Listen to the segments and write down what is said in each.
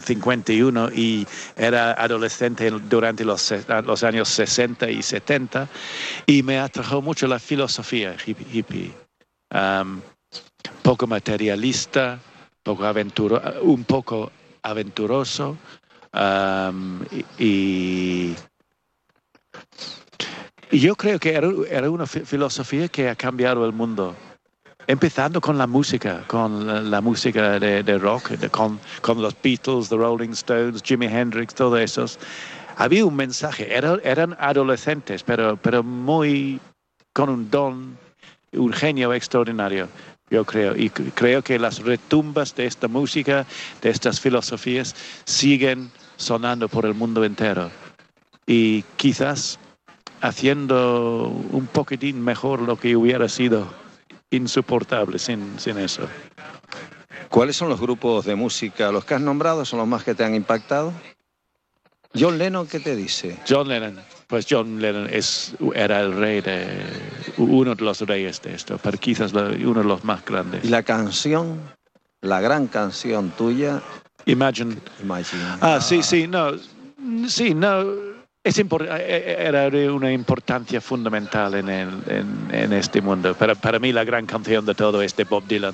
51 y era adolescente durante los años 60 y 70 y me atrajo mucho la filosofía hippie. Poco materialista, un poco aventuroso y yo creo que era una filosofía que ha cambiado el mundo. Empezando con la música de rock, con los Beatles, The Rolling Stones, Jimi Hendrix, todos esos. Había un mensaje, eran adolescentes, pero con un don, un genio extraordinario, yo creo. Y creo que las retumbas de esta música, de estas filosofías, siguen sonando por el mundo entero. Y quizás haciendo un poquitín mejor lo que hubiera sido insoportable sin eso. ¿Cuáles son los grupos de música, los que has nombrado, son los más que te han impactado? John Lennon, ¿qué te dice? John Lennon era el rey uno de los reyes de esto, pero quizás uno de los más grandes. ¿Y la canción, la gran canción tuya? Imagine. Era de una importancia fundamental en este mundo. Para mí la gran canción de todo es de Bob Dylan,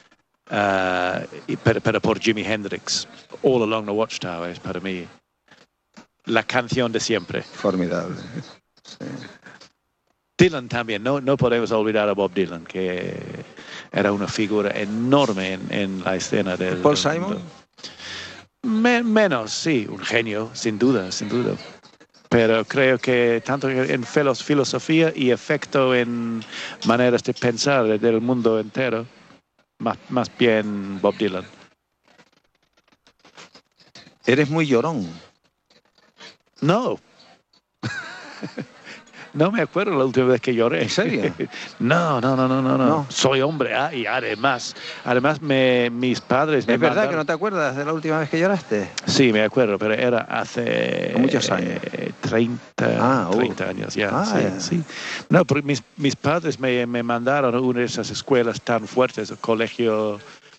pero por Jimi Hendrix. All Along the Watchtower es para mí la canción de siempre. Formidable. Sí. Dylan también, no podemos olvidar a Bob Dylan, que era una figura enorme en la escena del Paul Simon. Menos, sí, un genio, sin duda. Pero creo que tanto en filosofía y efecto en maneras de pensar del mundo entero, más bien Bob Dylan. ¿Eres muy llorón? No. No me acuerdo la última vez que lloré. ¿En serio? No. Soy hombre. Y además mis padres... ¿Es verdad que no te acuerdas de la última vez que lloraste? Sí, me acuerdo, pero era hace... muchos años. 30 años ya. Sí. No, porque mis padres me mandaron a una de esas escuelas tan fuertes, colegios,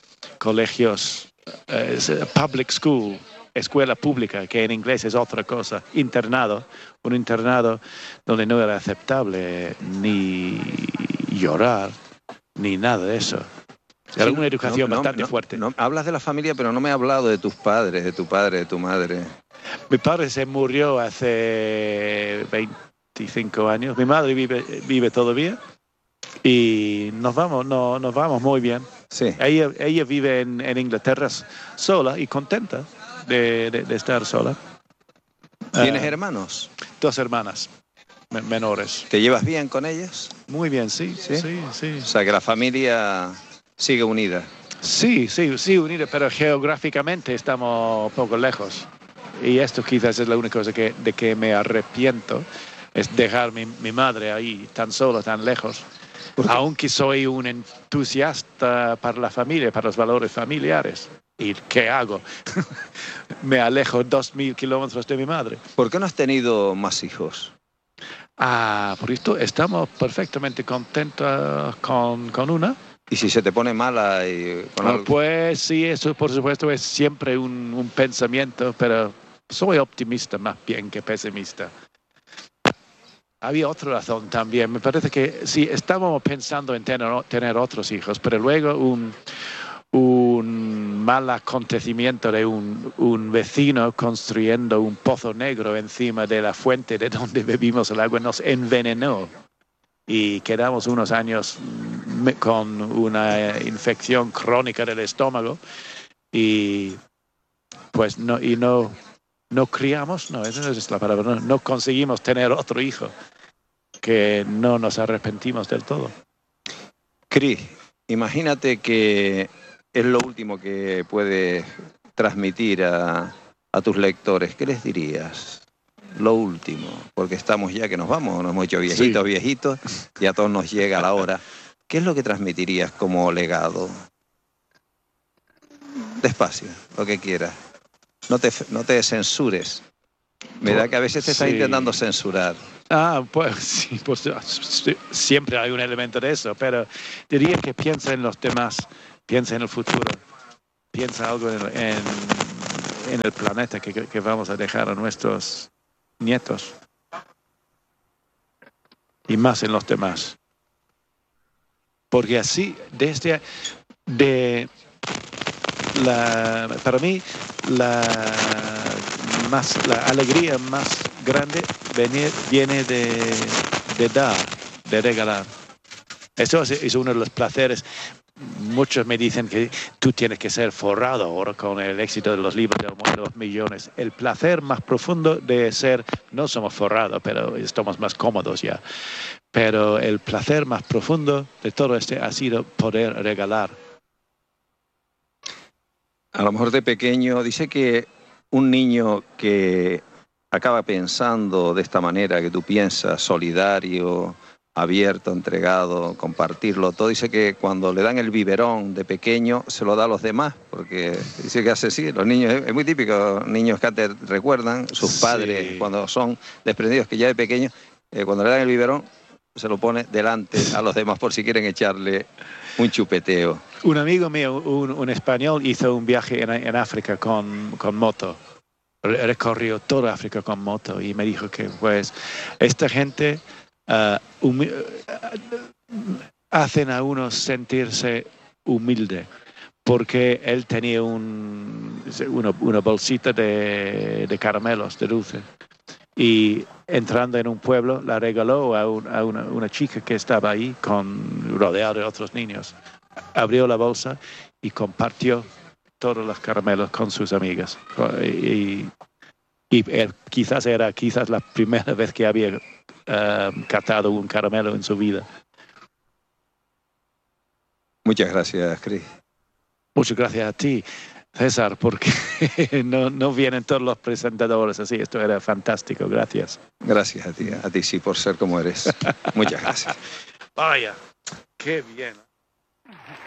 public school, escuela pública, que en inglés es otra cosa, un internado donde no era aceptable ni llorar, ni nada de eso. Era una educación bastante fuerte. Hablas de la familia, pero no me has hablado de tus padres, de tu padre, de tu madre. Mi padre se murió hace 25 años. Mi madre vive todavía y nos vamos muy bien. Sí. Ella vive en Inglaterra sola y contenta de estar sola. ¿Tienes hermanos? 2 hermanas menores. ¿Te llevas bien con ellas? Muy bien, sí. O sea, que la familia sigue unida. Sí, unida, pero geográficamente estamos un poco lejos. Y esto quizás es la única cosa de que me arrepiento, es dejar mi madre ahí tan sola, tan lejos. Aunque soy un entusiasta para la familia, para los valores familiares. ¿Y qué hago? Me alejo 2.000 kilómetros de mi madre. ¿Por qué no has tenido más hijos? Por esto estamos perfectamente contentos con una. ¿Y si se te pone mala? Pues sí, eso por supuesto es siempre un pensamiento, pero soy optimista más bien que pesimista. Había otra razón también. Me parece que sí, estábamos pensando en tener otros hijos, pero luego un mal acontecimiento de un vecino construyendo un pozo negro encima de la fuente de donde bebimos el agua nos envenenó y quedamos unos años con una infección crónica del estómago y pues no criamos, esa es la palabra, no conseguimos tener otro hijo, que no nos arrepentimos del todo. Chris, imagínate que es lo último que puedes transmitir a tus lectores. ¿Qué les dirías? Lo último, porque estamos ya que nos vamos, nos hemos hecho viejitos, y a todos nos llega la hora. ¿Qué es lo que transmitirías como legado? Despacio, lo que quieras. No te censures. Me da que a veces te estás intentando censurar. Pues sí, siempre hay un elemento de eso, pero diría que piensa en los demás, piensa en el futuro, piensa algo en el planeta que vamos a dejar a nuestros nietos. Y más en los demás. Porque así, para mí, la alegría más grande viene de dar, de regalar. Eso es uno de los placeres. Muchos me dicen que tú tienes que ser forrado ahora con el éxito de los libros de los millones. El placer más profundo de ser, no somos forrados, pero estamos más cómodos ya. Pero el placer más profundo de todo ha sido poder regalar. A lo mejor de pequeño, dice que un niño que acaba pensando de esta manera que tú piensas, solidario, abierto, entregado, compartirlo todo, dice que cuando le dan el biberón de pequeño se lo da a los demás, porque dice que hace así, los niños, es muy típico, niños que te recuerdan, sus padres Sí. cuando son desprendidos, que ya de pequeño, cuando le dan el biberón se lo pone delante a los demás por si quieren echarle un chupeteo. Un amigo mío, un español, hizo un viaje en África con moto. Recorrió toda África con moto y me dijo que pues esta gente hacen a uno sentirse humilde, porque él tenía una bolsita de caramelos, de dulce, y entrando en un pueblo la regaló a una chica que estaba ahí rodeada de otros niños. Abrió la bolsa y compartió todos los caramelos con sus amigas. Y quizás era la primera vez que había catado un caramelo en su vida. Muchas gracias, Chris. Muchas gracias a ti, César, porque no vienen todos los presentadores así. Esto era fantástico, gracias. Gracias a ti sí, por ser como eres. Muchas gracias. Vaya, qué bien.